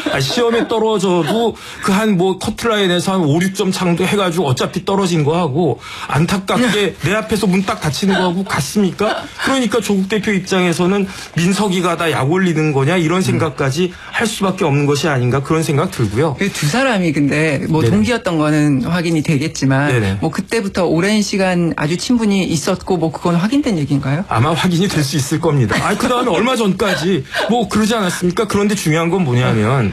시험에 떨어져도 그 한 뭐 커트라인에서 한 5, 6점 창도 해가지고 어차피 떨어진 거 하고 안타깝게 내 앞에서 문 딱 닫히는 거 하고 갔습니까? 그러니까 조국 대표 입장에서는 민석이가 다 약 올리는 거냐 이런 생각까지 할 수밖에 없는 것이 아닌가 그런 생각 들고요. 두 사람이 근데 뭐 네네. 동기였던 거는 확인이 되겠지만 네네. 뭐 그때부터 오랜 시간 아주 친분이 있었고 뭐 그건 확인된 얘기인가요? 아마 확인이 될 수 있을 겁니다. 그다음에 얼마 전까지 뭐 그러지 않았습니까? 그런데 중요한 건 뭐냐면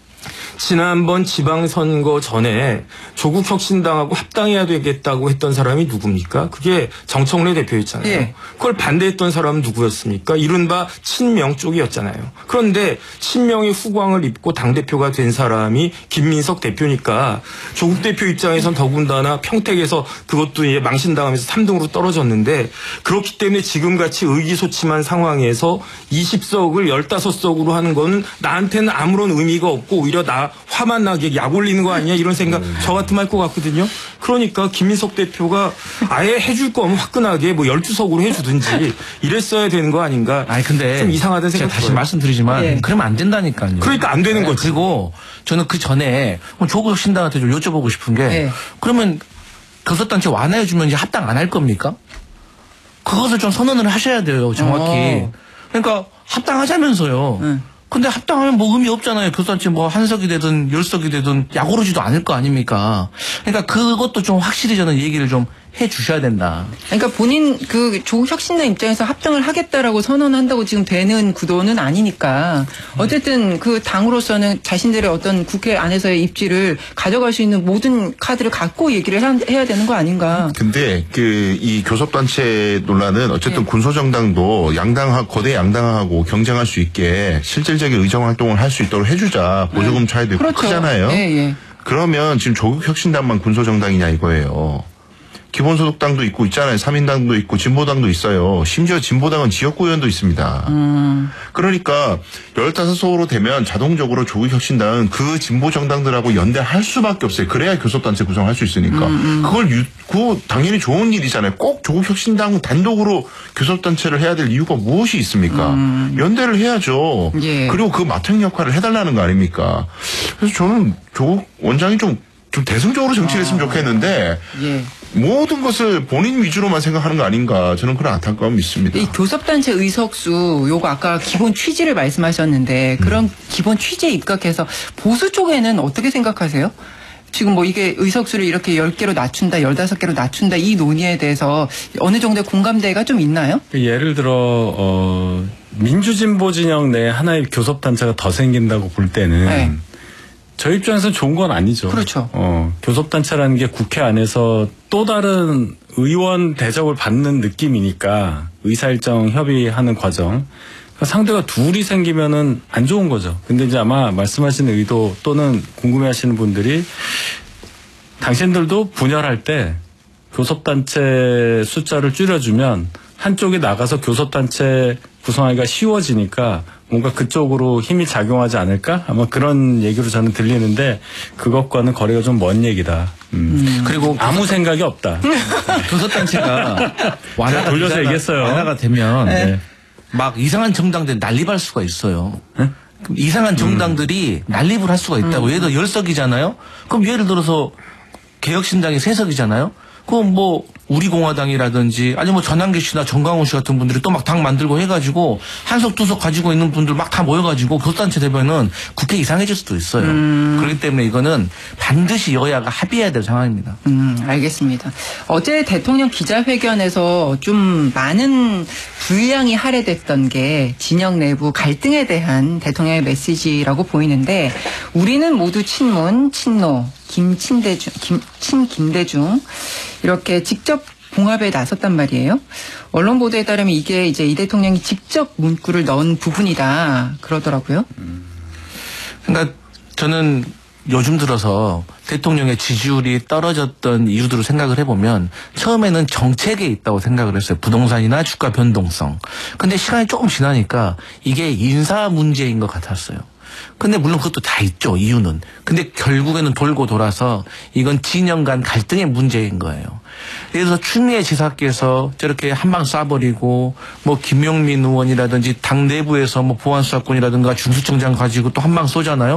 지난번 지방선거 전에 조국 혁신당하고 합당해야 되겠다고 했던 사람이 누굽니까? 그게 정청래 대표였잖아요. 예. 그걸 반대했던 사람은 누구였습니까? 이른바 친명 쪽이었잖아요. 그런데 친명의 후광을 입고 당대표가 된 사람이 김민석 대표니까 조국 대표 입장에선 더군다나 평택에서 그것도 이제 망신당하면서 3등으로 떨어졌는데 그렇기 때문에 지금같이 의기소침한 상황에서 20석을 15석으로 하는 거는 나한테는 아무런 의미가 없고 오히려 나 화만 나게 약 올리는 거 아니냐 이런 생각 저 같으면 할 것 같거든요. 그러니까 김민석 대표가 아예 해줄 거면 화끈하게 뭐 12석으로 해주든지 이랬어야 되는 거 아닌가. 근데 좀 이상하다는 생각 다시 들어요. 말씀드리지만 예. 그러면 안 된다니까요. 그러니까 안 되는 거지. 그리고 저는 그 전에 조국 혁신당한테 좀 여쭤보고 싶은 게 예. 그러면 교섭단체 완화해주면 이제 합당 안 할 겁니까? 그것을 좀 선언을 하셔야 돼요. 정확히. 그러니까 합당하자면서요. 근데 합당하면 뭐 의미 없잖아요. 교섭단체 뭐 한 석이 되든 10석이 되든 약 오르지도 않을 거 아닙니까? 그러니까 그것도 좀 확실히 저는 얘기를 좀 해 주셔야 된다. 그러니까 본인 그 조국 혁신당 입장에서 합당을 하겠다라고 선언한다고 지금 되는 구도는 아니니까 어쨌든 그 당으로서는 자신들의 어떤 국회 안에서의 입지를 가져갈 수 있는 모든 카드를 갖고 얘기를 해야 되는 거 아닌가. 근데 이 교섭단체 논란은 어쨌든 예. 군소정당도 거대 양당하고 경쟁할 수 있게 실질적인 의정활동을 할 수 있도록 해주자. 보조금 차이도 있고 그렇죠. 크잖아요. 예. 그러면 지금 조국 혁신당만 군소정당이냐 이거예요. 기본소득당도 있고 있잖아요. 3인당도 있고 진보당도 있어요. 심지어 진보당은 지역구 의원도 있습니다. 그러니까 15석으로 되면 자동적으로 조국혁신당은 그 진보정당들하고 연대할 수밖에 없어요. 그래야 교섭단체 구성할 수 있으니까. 그거 당연히 좋은 일이잖아요. 꼭 조국혁신당 단독으로 교섭단체를 해야 될 이유가 무엇이 있습니까? 연대를 해야죠. 예. 그리고 그 마탱 역할을 해달라는 거 아닙니까? 그래서 저는 조국 원장이 좀 대승적으로 정치를 했으면 좋겠는데 예. 모든 것을 본인 위주로만 생각하는 거 아닌가 저는 그런 안타까움이 있습니다. 이 교섭단체 의석수 요거 아까 기본 취지를 말씀하셨는데 그런 기본 취지에 입각해서 보수 쪽에는 어떻게 생각하세요? 지금 뭐 이게 의석수를 이렇게 10개로 낮춘다, 15개로 낮춘다 이 논의에 대해서 어느 정도의 공감대가 좀 있나요? 예를 들어 민주진보 진영 내 하나의 교섭단체가 더 생긴다고 볼 때는 네. 저희 입장에서는 좋은 건 아니죠. 그렇죠. 교섭단체라는 게 국회 안에서 또 다른 의원 대접을 받는 느낌이니까 의사일정 협의하는 과정. 그러니까 상대가 둘이 생기면은 안 좋은 거죠. 근데 이제 아마 말씀하시는 의도 또는 궁금해하시는 분들이 당신들도 분열할 때 교섭단체 숫자를 줄여주면 한쪽이 나가서 교섭단체 구성하기가 쉬워지니까 뭔가 그쪽으로 힘이 작용하지 않을까? 아마 그런 얘기로 저는 들리는데 그것과는 거리가 좀 먼 얘기다. 그리고 아무 생각이 없다. 교섭단체가 완화가 돌려서 되잖아. 얘기했어요. 완화가 되면 네. 막 이상한 정당들 난립할 수가 있어요. 그럼 이상한 정당들이 난립을 할 수가 있다고. 예를 들어 10석이잖아요. 그럼 예를 들어서 개혁신당이 3석이잖아요. 그럼 뭐 우리공화당이라든지 아니면 뭐 전한계 씨나 정강훈 씨 같은 분들이 또 막 당 만들고 해가지고 한 석, 2석 가지고 있는 분들 막 다 모여가지고 교섭단체 되면은 국회 이상해질 수도 있어요. 그렇기 때문에 이거는 반드시 여야가 합의해야 될 상황입니다. 알겠습니다. 어제 대통령 기자회견에서 좀 많은 분량이 할애됐던 게 진영 내부 갈등에 대한 대통령의 메시지라고 보이는데 우리는 모두 친문, 친노, 친김대중 이렇게 직접 봉합에 나섰단 말이에요. 언론 보도에 따르면 이게 이제 이 대통령이 직접 문구를 넣은 부분이다 그러더라고요. 그러니까 저는 요즘 들어서 대통령의 지지율이 떨어졌던 이유들을 생각을 해보면 처음에는 정책에 있다고 생각을 했어요. 부동산이나 주가 변동성. 근데 시간이 조금 지나니까 이게 인사 문제인 것 같았어요. 근데 물론 그것도 다 있죠, 이유는. 근데 결국에는 돌고 돌아서 이건 진영 간 갈등의 문제인 거예요. 그래서 추미애 지사께서 저렇게 한 방 쏴버리고 뭐 김용민 의원이라든지 당 내부에서 뭐 보안수사권이라든가 중수청장 가지고 또 한 방 쏘잖아요.